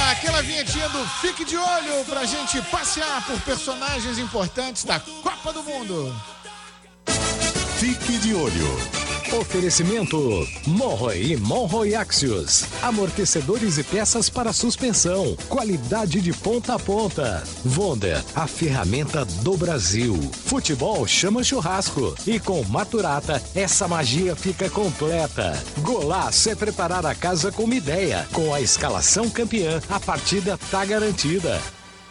Aquela vinhetinha do Fique de Olho pra gente passear por personagens importantes da Copa do Mundo. Fique de Olho. Oferecimento Monroe e Monroe Axios. Amortecedores e peças para suspensão. Qualidade de ponta a ponta. Wonder, a ferramenta do Brasil. Futebol chama churrasco. E com Maturata, essa magia fica completa. Golaço é preparar a casa com uma ideia. Com a escalação campeã, a partida tá garantida.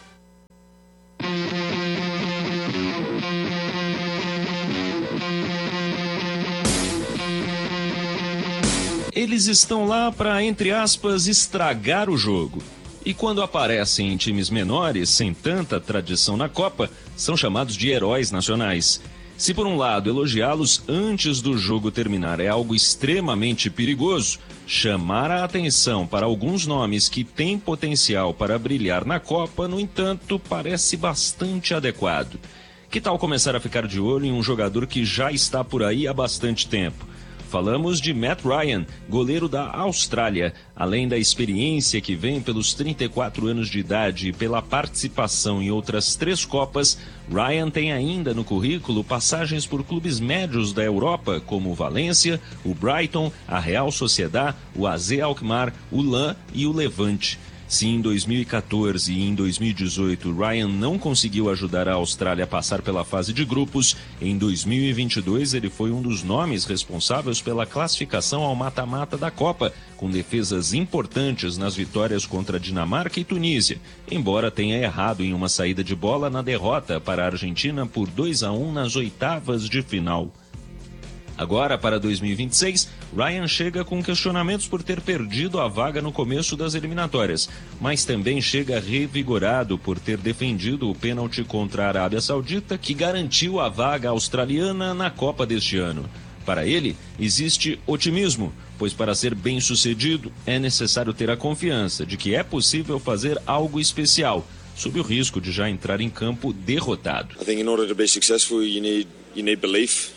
Eles estão lá para, entre aspas, estragar o jogo. E quando aparecem em times menores, sem tanta tradição na Copa, são chamados de heróis nacionais. Se por um lado elogiá-los antes do jogo terminar é algo extremamente perigoso, chamar a atenção para alguns nomes que têm potencial para brilhar na Copa, no entanto, parece bastante adequado. Que tal começar a ficar de olho em um jogador que já está por aí há bastante tempo? Falamos de Matt Ryan, goleiro da Austrália. Além da experiência que vem pelos 34 anos de idade e pela participação em outras 3 Copas, Ryan tem ainda no currículo passagens por clubes médios da Europa, como o Valência, o Brighton, a Real Sociedad, o AZ Alkmaar, o LAN e o Levante. Se em 2014 e em 2018 Ryan não conseguiu ajudar a Austrália a passar pela fase de grupos, em 2022 ele foi um dos nomes responsáveis pela classificação ao mata-mata da Copa, com defesas importantes nas vitórias contra Dinamarca e Tunísia, embora tenha errado em uma saída de bola na derrota para a Argentina por 2-1 nas oitavas de final. Agora, para 2026, Ryan chega com questionamentos por ter perdido a vaga no começo das eliminatórias, mas também chega revigorado por ter defendido o pênalti contra a Arábia Saudita, que garantiu a vaga australiana na Copa deste ano. Para ele, existe otimismo, pois para ser bem-sucedido é necessário ter a confiança de que é possível fazer algo especial, sob o risco de já entrar em campo derrotado. I think in order to be successful, you need belief.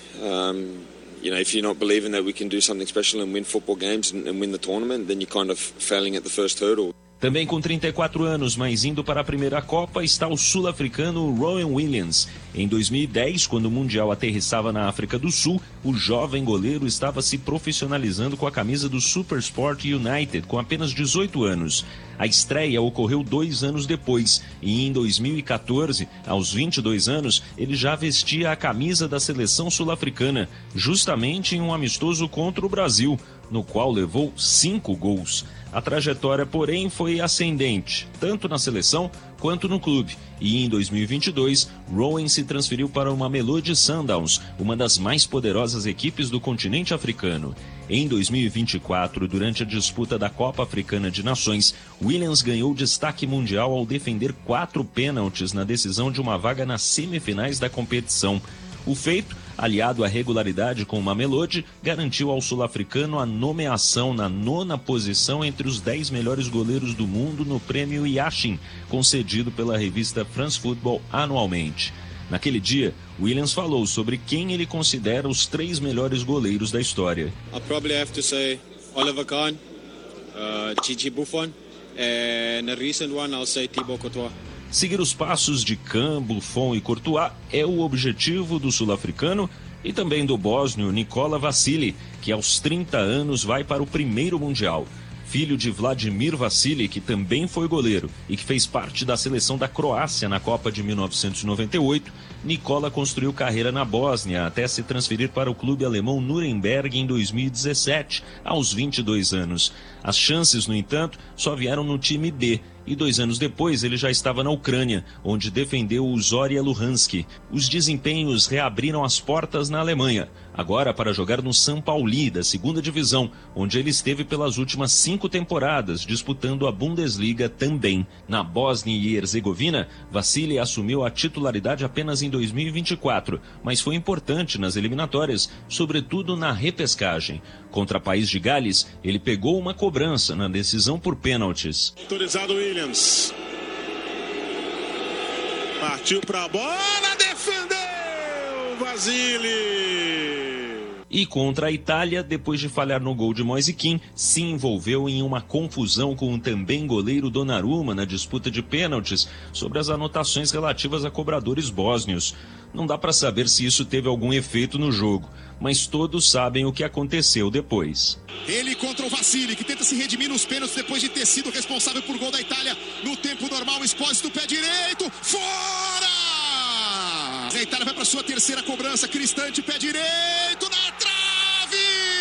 If you're not believing that we can do something special and win football games and win the tournament, then you're kind of failing at the first hurdle. Também com 34 anos, mas indo para a primeira Copa, está o sul-africano Rowan Williams. Em 2010, quando o Mundial aterrissava na África do Sul, o jovem goleiro estava se profissionalizando com a camisa do SuperSport United, com apenas 18 anos. A estreia ocorreu 2 anos depois, e em 2014, aos 22 anos, ele já vestia a camisa da seleção sul-africana, justamente em um amistoso contra o Brasil, no qual levou 5 gols. A trajetória, porém, foi ascendente, tanto na seleção quanto no clube. E em 2022, Rowan se transferiu para o Mamelodi Sundowns, uma das mais poderosas equipes do continente africano. Em 2024, durante a disputa da Copa Africana de Nações, Williams ganhou destaque mundial ao defender 4 pênaltis na decisão de uma vaga nas semifinais da competição. O feito, aliado à regularidade com o Mamelodi, garantiu ao sul-africano a nomeação na 9ª posição entre os 10 melhores goleiros do mundo no prêmio Yashin, concedido pela revista France Football anualmente. Naquele dia, Williams falou sobre quem ele considera os 3 melhores goleiros da história. I'll probably have to say Oliver Kahn, Gigi Buffon, and a recent one I'll say Thibaut Courtois. Seguir os passos de Kahn, Buffon e Courtois é o objetivo do sul-africano e também do bósnio Nikola Vassili, que aos 30 anos vai para o primeiro Mundial. Filho de Vladimir Vassili, que também foi goleiro e que fez parte da seleção da Croácia na Copa de 1998, Nikola construiu carreira na Bósnia até se transferir para o clube alemão Nuremberg em 2017, aos 22 anos. As chances, no entanto, só vieram no time B, e 2 anos depois ele já estava na Ucrânia, onde defendeu o Zorya Luhansk. Os desempenhos reabriram as portas na Alemanha, agora para jogar no São Pauli, da 2ª divisão, onde ele esteve pelas últimas 5 temporadas, disputando a Bundesliga também. Na Bósnia e Herzegovina, Vassili assumiu a titularidade apenas em 2024, mas foi importante nas eliminatórias, sobretudo na repescagem. Contra País de Gales, ele pegou uma cobrança na decisão por pênaltis. Autorizado Williams. Partiu para a bola, defendeu Vassili. E contra a Itália, depois de falhar no gol de Moise Kean, se envolveu em uma confusão com o também goleiro Donnarumma na disputa de pênaltis sobre as anotações relativas a cobradores bósnios. Não dá para saber se isso teve algum efeito no jogo, mas todos sabem o que aconteceu depois. Ele contra o Vassili, que tenta se redimir nos pênaltis depois de ter sido responsável por gol da Itália no tempo normal. Expósito, pé direito, fora! A Itália vai para sua terceira cobrança. Cristante, pé direito, na trave!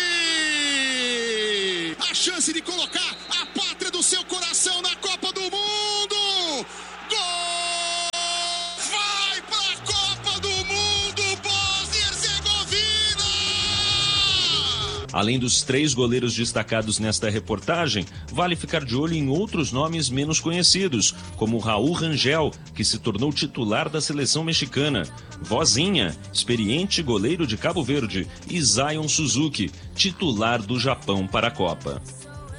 A chance de colocar a pátria do seu coração na Copa do Mundo! Gol! Vai para a Copa do Mundo, Bósnia e Herzegovina! Além dos 3 goleiros destacados nesta reportagem, vale ficar de olho em outros nomes menos conhecidos, como Raul Rangel, que se tornou titular da seleção mexicana, Vozinha, experiente goleiro de Cabo Verde, e Zion Suzuki, titular do Japão para a Copa.